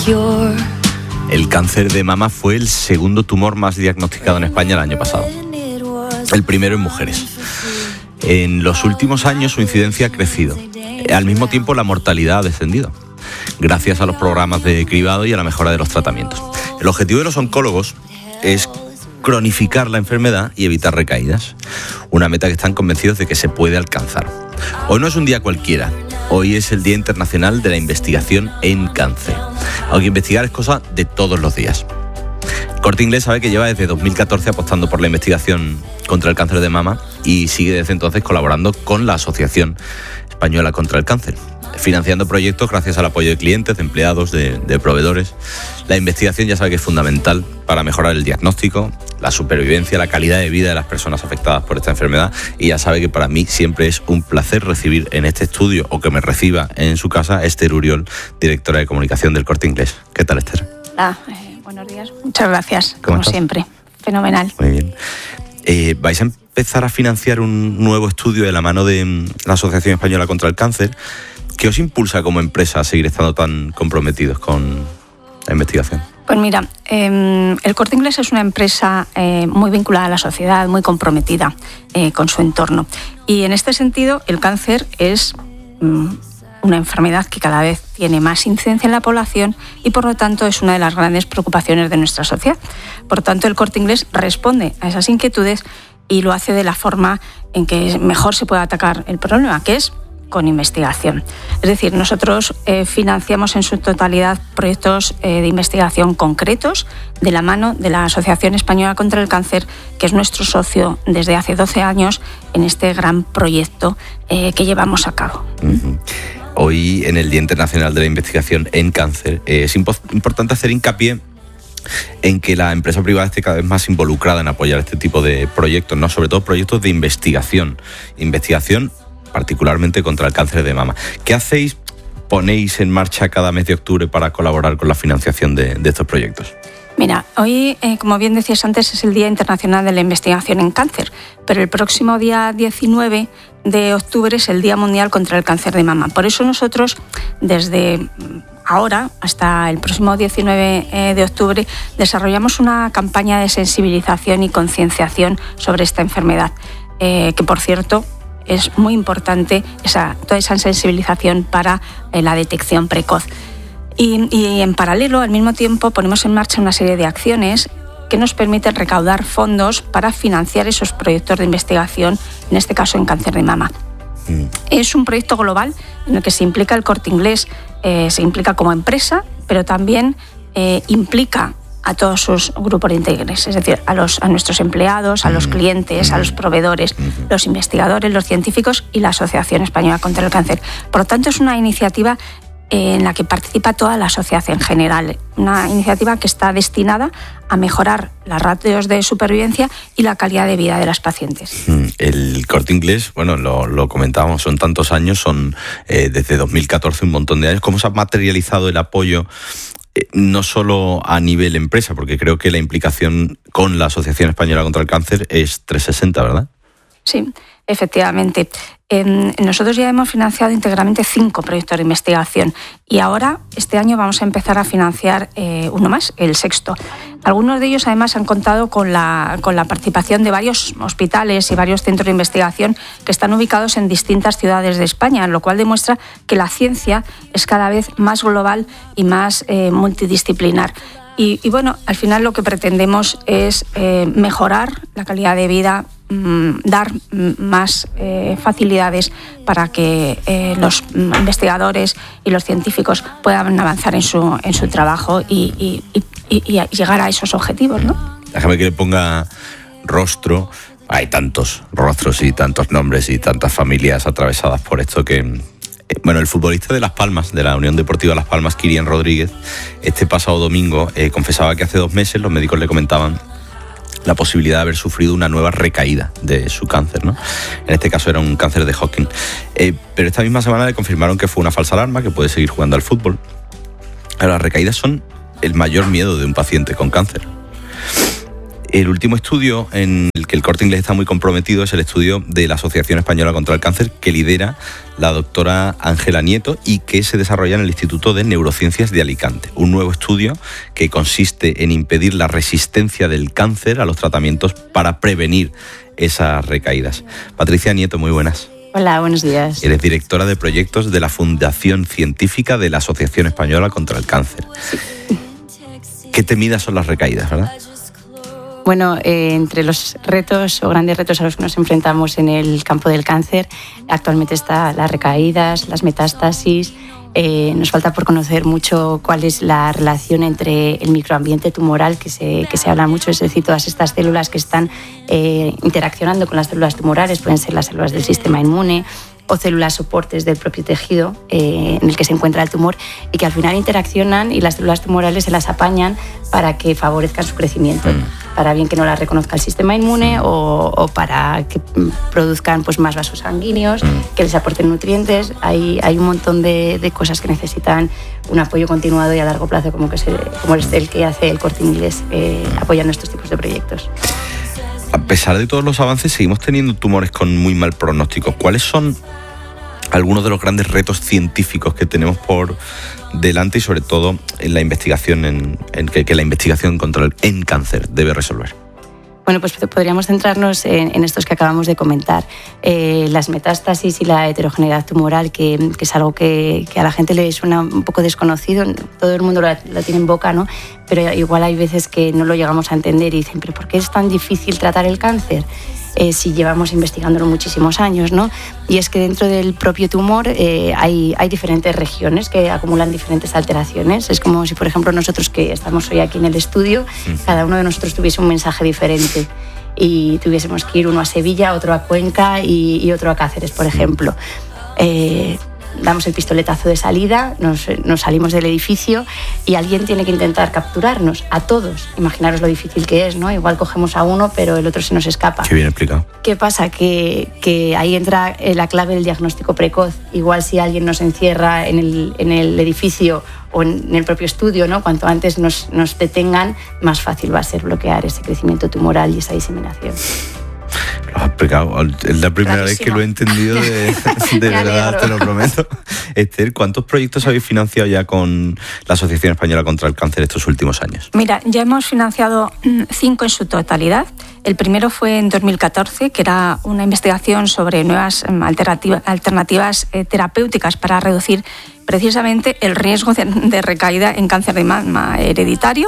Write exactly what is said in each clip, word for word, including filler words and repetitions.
El cáncer de mama fue el segundo tumor más diagnosticado en España el año pasado. El primero en mujeres. En los últimos años su incidencia ha crecido. Al mismo tiempo la mortalidad ha descendido, gracias a los programas de cribado y a la mejora de los tratamientos. El objetivo de los oncólogos es cronificar la enfermedad y evitar recaídas. Una meta que están convencidos de que se puede alcanzar. Hoy no es un día cualquiera. Hoy es el Día Internacional de la Investigación en Cáncer. Aunque investigar es cosa de todos los días. Corte Inglés sabe que lleva desde dos mil catorce apostando por la investigación contra el cáncer de mama y sigue desde entonces colaborando con la Asociación Española contra el Cáncer, financiando proyectos gracias al apoyo de clientes, de empleados, de, de proveedores. La investigación ya sabe que es fundamental para mejorar el diagnóstico, la supervivencia, la calidad de vida de las personas afectadas por esta enfermedad, y ya sabe que para mí siempre es un placer recibir en este estudio o que me reciba en su casa Esther Uriol, directora de comunicación del Corte Inglés. ¿Qué tal, Esther? Hola, eh, buenos días. Muchas gracias, como estás? siempre. Fenomenal. Muy bien. Eh, vais a empezar a financiar un nuevo estudio de la mano de la Asociación Española contra el Cáncer. ¿Qué os impulsa como empresa a seguir estando tan comprometidos con la investigación? Pues mira, eh, el Corte Inglés es una empresa eh, muy vinculada a la sociedad, muy comprometida eh, con su entorno. Y en este sentido, el cáncer es mm, una enfermedad que cada vez tiene más incidencia en la población y, por lo tanto, es una de las grandes preocupaciones de nuestra sociedad. Por tanto, el Corte Inglés responde a esas inquietudes y lo hace de la forma en que mejor se puede atacar el problema, que es con investigación. Es decir, nosotros eh, financiamos en su totalidad proyectos eh, de investigación concretos de la mano de la Asociación Española contra el Cáncer, que es nuestro socio desde hace doce años en este gran proyecto eh, que llevamos a cabo. Uh-huh. Hoy, en el Día Internacional de la Investigación en Cáncer, eh, es impo- importante hacer hincapié en que la empresa privada esté cada vez más involucrada en apoyar este tipo de proyectos, ¿no? Sobre todo proyectos de investigación. Investigación particularmente contra el cáncer de mama. ¿Qué hacéis, ponéis en marcha cada mes de octubre para colaborar con la financiación de, de estos proyectos? Mira, hoy, eh, como bien decías antes, es el Día Internacional de la Investigación en Cáncer, pero el próximo día diecinueve de octubre es el Día Mundial contra el Cáncer de Mama. Por eso nosotros, desde ahora hasta el próximo diecinueve de octubre, desarrollamos una campaña de sensibilización y concienciación sobre esta enfermedad, eh, que, por cierto, es muy importante esa, toda esa sensibilización para eh, la detección precoz. Y, y en paralelo, al mismo tiempo, ponemos en marcha una serie de acciones que nos permiten recaudar fondos para financiar esos proyectos de investigación, en este caso en cáncer de mama. Mm. Es un proyecto global en el que se implica el Corte Inglés, eh, se implica como empresa, pero también eh, implica a todos sus grupos de integrantes, es decir, a, los, a nuestros empleados, a los clientes, a los proveedores, los investigadores, los científicos y la Asociación Española contra el Cáncer. Por lo tanto, es una iniciativa en la que participa toda la sociedad en general, una iniciativa que está destinada a mejorar las ratios de supervivencia y la calidad de vida de las pacientes. El Corte Inglés, bueno, lo, lo comentábamos, son tantos años, son eh, desde dos mil catorce un montón de años. ¿Cómo se ha materializado el apoyo? No solo a nivel empresa, porque creo que la implicación con la Asociación Española contra el Cáncer es trescientos sesenta, ¿verdad? Sí, efectivamente. Eh, nosotros ya hemos financiado íntegramente cinco proyectos de investigación y ahora, este año, vamos a empezar a financiar eh, uno más, el sexto. Algunos de ellos, además, han contado con la, con la participación de varios hospitales y varios centros de investigación que están ubicados en distintas ciudades de España, lo cual demuestra que la ciencia es cada vez más global y más eh, multidisciplinar. Y, y bueno, al final lo que pretendemos es eh, mejorar la calidad de vida, mmm, dar más eh, facilidades para que eh, los investigadores y los científicos puedan avanzar en su, en su trabajo y, y, y, y llegar a esos objetivos, ¿no? Déjame que le ponga rostro. Hay tantos rostros y tantos nombres y tantas familias atravesadas por esto que... Bueno, el futbolista de Las Palmas, de la Unión Deportiva Las Palmas, Kirian Rodríguez, este pasado domingo eh, confesaba que hace dos meses los médicos le comentaban la posibilidad de haber sufrido una nueva recaída de su cáncer, ¿no? En este caso era un cáncer de Hodgkin. Eh, pero esta misma semana le confirmaron que fue una falsa alarma, que puede seguir jugando al fútbol. Ahora, las recaídas son el mayor miedo de un paciente con cáncer. El último estudio en el que el Corte Inglés está muy comprometido es el estudio de la Asociación Española contra el Cáncer, que lidera la doctora Ángela Nieto y que se desarrolla en el Instituto de Neurociencias de Alicante. Un nuevo estudio que consiste en impedir la resistencia del cáncer a los tratamientos para prevenir esas recaídas. Patricia Nieto, muy buenas. Hola, buenos días. Eres directora de proyectos de la Fundación Científica de la Asociación Española contra el Cáncer. Sí. Qué temidas son las recaídas, ¿verdad? Bueno, eh, entre los retos o grandes retos a los que nos enfrentamos en el campo del cáncer, actualmente están las recaídas, las metástasis. Eh, nos falta por conocer mucho cuál es la relación entre el microambiente tumoral, que se, que se habla mucho, es decir, todas estas células que están eh, interaccionando con las células tumorales, pueden ser las células del sistema inmune o células soportes del propio tejido eh, en el que se encuentra el tumor, y que al final interaccionan y las células tumorales se las apañan para que favorezcan su crecimiento, mm. para bien que no las reconozca el sistema inmune o, o para que produzcan pues, más vasos sanguíneos, mm. que les aporten nutrientes. Hay, hay un montón de, de cosas que necesitan un apoyo continuado y a largo plazo, como, que se, como es el que hace el Corte Inglés eh, apoyando estos tipos de proyectos. A pesar de todos los avances, seguimos teniendo tumores con muy mal pronóstico. ¿Cuáles son algunos de los grandes retos científicos que tenemos por delante y sobre todo en la investigación en, en que, que la investigación contra el en cáncer debe resolver? Bueno, pues podríamos centrarnos en, en estos que acabamos de comentar. Eh, las metástasis y la heterogeneidad tumoral, que, que es algo que, que a la gente le suena un poco desconocido. Todo el mundo lo, lo tiene en boca, ¿no? Pero igual hay veces que no lo llegamos a entender y dicen, ¿pero por qué es tan difícil tratar el cáncer? Eh, si llevamos investigándolo muchísimos años, ¿no? Y es que dentro del propio tumor eh, hay, hay diferentes regiones que acumulan diferentes alteraciones. Es como si, por ejemplo, nosotros que estamos hoy aquí en el estudio, cada uno de nosotros tuviese un mensaje diferente y tuviésemos que ir uno a Sevilla, otro a Cuenca y, y otro a Cáceres, por ejemplo. Eh, damos el pistoletazo de salida, nos, nos salimos del edificio y alguien tiene que intentar capturarnos, a todos. Imaginaros lo difícil que es, ¿no? Igual cogemos a uno, pero el otro se nos escapa. Qué bien explicado. ¿Qué pasa? Que, que ahí entra la clave del diagnóstico precoz. Igual si alguien nos encierra en el, en el edificio o en el propio estudio, ¿no? Cuanto antes nos, nos detengan, más fácil va a ser bloquear ese crecimiento tumoral y esa diseminación. Lo has explicado. Es la primera Clarísimo. vez que lo he entendido, de, de verdad, te lo prometo. Esther, ¿cuántos proyectos habéis financiado ya con la Asociación Española contra el Cáncer estos últimos años? Mira, ya hemos financiado cinco en su totalidad. El primero fue en dos mil catorce, que era una investigación sobre nuevas alternativas, alternativas eh, terapéuticas para reducir precisamente el riesgo de, de recaída en cáncer de mama hereditario.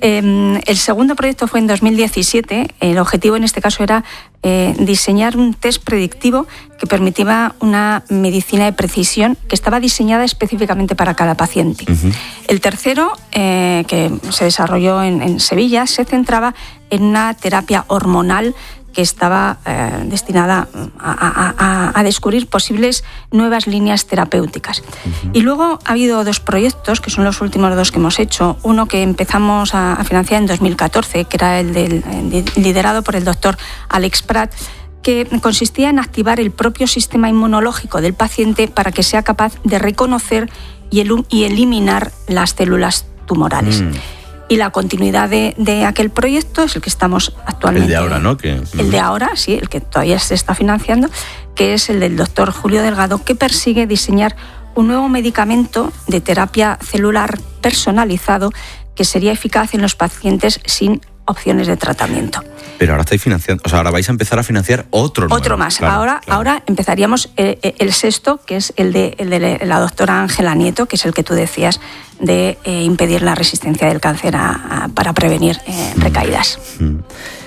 Eh, el segundo proyecto fue en dos mil diecisiete. El objetivo en este caso era eh, diseñar un test predictivo que permitía una medicina de precisión que estaba diseñada específicamente para cada paciente. Uh-huh. El tercero, eh, que se desarrolló en, en Sevilla, se centraba en una terapia hormonal que estaba eh, destinada a, a, a, a descubrir posibles nuevas líneas terapéuticas. Uh-huh. Y luego ha habido dos proyectos, que son los últimos dos que hemos hecho. Uno que empezamos a, a financiar en dos mil catorce, que era el, del, el liderado por el doctor Alex Prat, que consistía en activar el propio sistema inmunológico del paciente para que sea capaz de reconocer y, el, y eliminar las células tumorales. Mm. Y la continuidad de, de aquel proyecto es el que estamos actualmente... El de ahora, ¿no? Que... El de ahora, sí, el que todavía se está financiando, que es el del doctor Julio Delgado, que persigue diseñar un nuevo medicamento de terapia celular personalizado que sería eficaz en los pacientes sin opciones de tratamiento. Pero ahora estáis financiando, o sea, ahora vais a empezar a financiar otro nuevo. Otro más. Claro, ahora, claro. ahora empezaríamos el, el sexto, que es el de, el de la doctora Ángela Nieto, que es el que tú decías, de eh, impedir la resistencia del cáncer a, a, para prevenir eh, recaídas. Mm.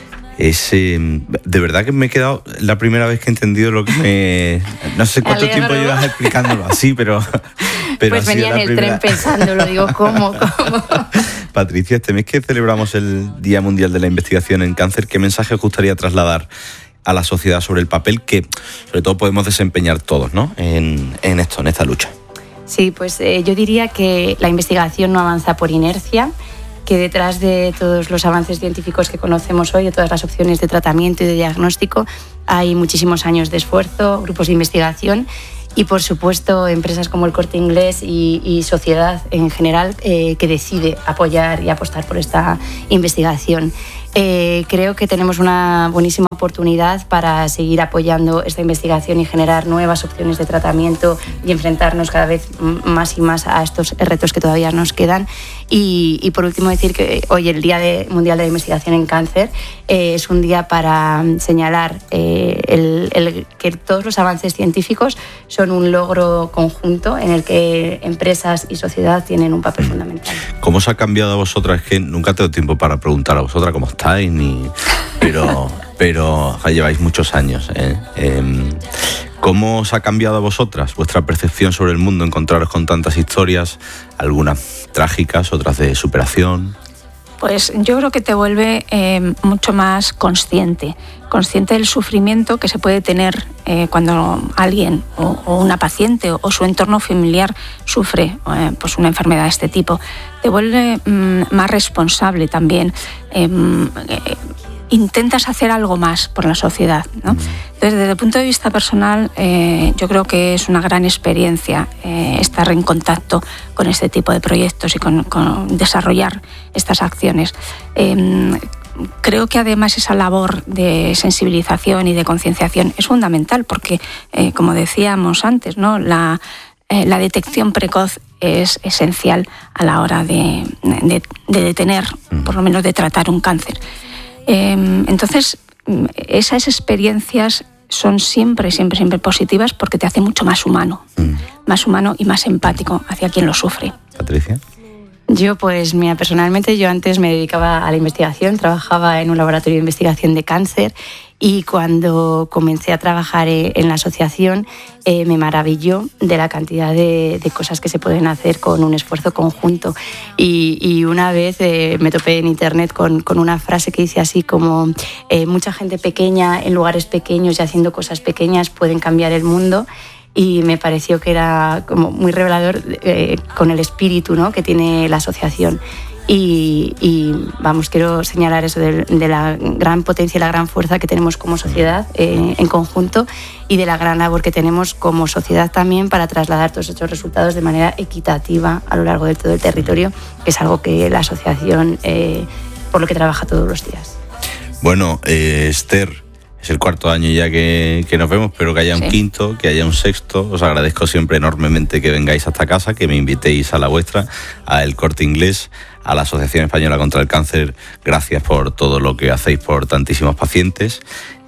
Es, eh, de verdad que me he quedado la primera vez que he entendido lo que me... No sé cuánto Alegro. tiempo llevas explicándolo así, pero... pero pues venía en el primera... tren pensándolo, digo, ¿cómo? ¿Cómo? Patricia, este mes que celebramos el Día Mundial de la Investigación en Cáncer, ¿qué mensaje os gustaría trasladar a la sociedad sobre el papel que, sobre todo, podemos desempeñar todos, ¿no? en, en esto, en esta lucha? Sí, pues eh, yo diría que la investigación no avanza por inercia, que detrás de todos los avances científicos que conocemos hoy, de todas las opciones de tratamiento y de diagnóstico, hay muchísimos años de esfuerzo, grupos de investigación y, por supuesto, empresas como el Corte Inglés y, y sociedad en general eh, que decide apoyar y apostar por esta investigación. Eh, creo que tenemos una buenísima oportunidad para seguir apoyando esta investigación y generar nuevas opciones de tratamiento y enfrentarnos cada vez más y más a estos retos que todavía nos quedan. Y, y por último decir que hoy el Día de, Mundial de la Investigación en Cáncer eh, es un día para señalar eh, el, el, que todos los avances científicos son un logro conjunto en el que empresas y sociedad tienen un papel fundamental. ¿Cómo os ha cambiado a vosotras? Es que nunca tengo tiempo para preguntar a vosotras cómo estáis, ni... pero, pero lleváis muchos años, ¿eh? Eh, ¿Cómo os ha cambiado a vosotras vuestra percepción sobre el mundo, encontraros con tantas historias, algunas trágicas, otras de superación? Pues yo creo que te vuelve eh, mucho más consciente, consciente del sufrimiento que se puede tener eh, cuando alguien o, o una paciente o, o su entorno familiar sufre eh, pues una enfermedad de este tipo. Te vuelve mm, más responsable también. Eh, eh, intentas hacer algo más por la sociedad, ¿no? Entonces, desde el punto de vista personal, eh, yo creo que es una gran experiencia eh, estar en contacto con este tipo de proyectos y con, con desarrollar estas acciones. Eh, creo que además esa labor de sensibilización y de concienciación es fundamental porque, eh, como decíamos antes, ¿no? la, eh, la detección precoz es esencial a la hora de, de, de detener, por lo menos de tratar un cáncer. Entonces, esas experiencias son siempre, siempre, siempre positivas porque te hace mucho más humano, mm. más humano y más empático hacia quien lo sufre. Patricia. Yo, pues, mira, personalmente, yo antes me dedicaba a la investigación, trabajaba en un laboratorio de investigación de cáncer y cuando comencé a trabajar en la asociación eh, me maravilló de la cantidad de, de cosas que se pueden hacer con un esfuerzo conjunto. Y, y una vez eh, me topé en internet con, con una frase que dice así como eh, mucha gente pequeña en lugares pequeños y haciendo cosas pequeñas pueden cambiar el mundo. Y me pareció que era como muy revelador eh, con el espíritu, ¿no?, que tiene la asociación. Y, y vamos, quiero señalar eso de, de la gran potencia y la gran fuerza que tenemos como sociedad eh, en conjunto y de la gran labor que tenemos como sociedad también para trasladar todos estos resultados de manera equitativa a lo largo de todo el territorio, que es algo que la asociación eh, por lo que trabaja todos los días. Bueno, eh, Esther, es el cuarto año ya que, que nos vemos, pero que haya un sí. quinto, que haya un sexto. Os agradezco siempre enormemente que vengáis hasta casa, que me invitéis a la vuestra, a El Corte Inglés, a la Asociación Española contra el Cáncer. Gracias por todo lo que hacéis por tantísimos pacientes.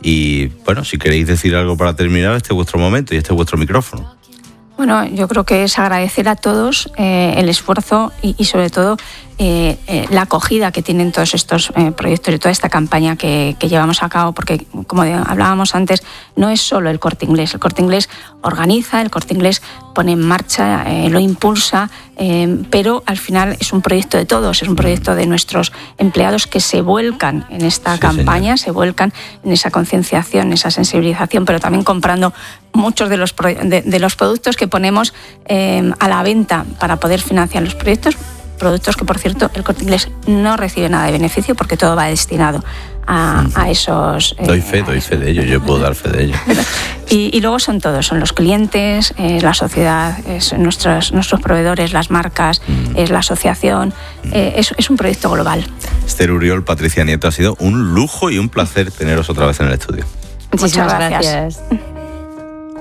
Y bueno, si queréis decir algo para terminar, este es vuestro momento y este es vuestro micrófono. Bueno, yo creo que es agradecer a todos eh, el esfuerzo y, y sobre todo eh, eh, la acogida que tienen todos estos eh, proyectos y toda esta campaña que, que llevamos a cabo, porque como hablábamos antes, no es solo el Corte Inglés. El Corte Inglés organiza, el Corte Inglés pone en marcha, eh, lo impulsa, eh, pero al final es un proyecto de todos, es un proyecto de nuestros empleados que se vuelcan en esta sí, campaña, señor. se vuelcan en esa concienciación, en esa sensibilización, pero también comprando muchos de los, de, de los productos que ponemos eh, a la venta para poder financiar los proyectos, productos que, por cierto, el Corte Inglés no recibe nada de beneficio porque todo va destinado a, a esos... Eh, doy fe, doy fe de ello, yo puedo dar fe de ello. Y, y luego son todos, son los clientes, eh, la sociedad, es nuestros, nuestros proveedores, las marcas, mm. es la asociación, eh, es, es un proyecto global. Esther Uriol, Patricia Nieto, ha sido un lujo y un placer teneros otra vez en el estudio. Muchísimas Muchas gracias. gracias.